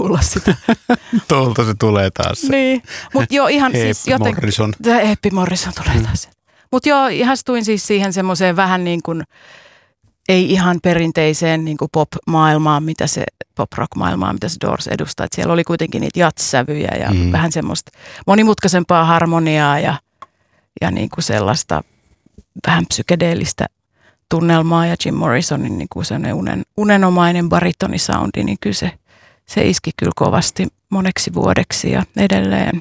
kuulla sitä. Tuolta se tulee taas. Niin, mutta joo ihan siis jotenkin. Morrison. Heppi Morrison tulee taas. Mutta joo, ihastuin siis siihen semmoiseen vähän niin kuin, ei ihan perinteiseen niin kuin pop-maailmaan, pop-rock-maailmaan, mitä se Doors edustaa. Et siellä oli kuitenkin niitä jazz-sävyjä ja vähän semmoista monimutkaisempaa harmoniaa ja niin kuin sellaista vähän psykedeellistä tunnelmaa ja Jim Morrisonin niin kuin sellainen unenomainen baritonisoundi, niin kyllä se iski kyllä kovasti moneksi vuodeksi ja edelleen